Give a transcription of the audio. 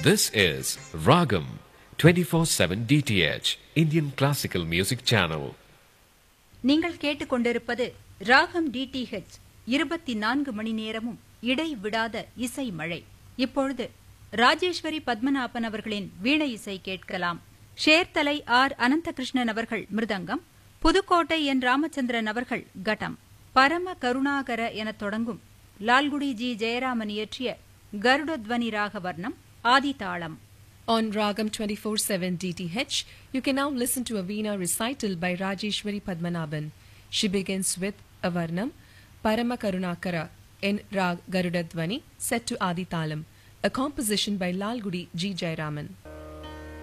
This is Ragam 24/7 DTH Indian Classical Music Channel. நீங்கள் கேட்டுக்கொண்டிருப்பது ராகம் டிடிஹெச் 24 மணி நேரமும் இடைவிடாத இசை மழை. இப்பொழுது ராஜேஸ்வரி பத்மநாபன் அவர்களின் வீணை இசை கேட்கலாம். ஷேர்தலை ஆர் அனந்தகிருஷ்ணன் அவர்கள் மிருதங்கம், புதுக்கோட்டை என் ராமச்சந்திரன் அவர்கள் கடம். பரம கருணாகர எனத் தொடங்கும் லால்குடி ஜி ஜெயராமன் இயற்றிய கருடத்வனி ராகவர்ணம் ஆதிதாளம். On Ragam 24/7 DTH, you can now listen to a Veena recital by Rajeshwari Padmanabhan. She begins with a Varnam, Parama Karunakara, in Rag Garudadvani, set to Adi Talam, a composition by Lalgudi G. Jayaraman.